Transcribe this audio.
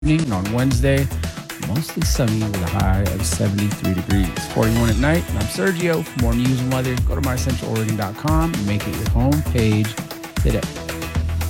evening. And on Wednesday, mostly sunny with a high of 73 degrees. 41 at night. And I'm Sergio. For more news and weather, go to mycentraloregon.com and make it your home page today.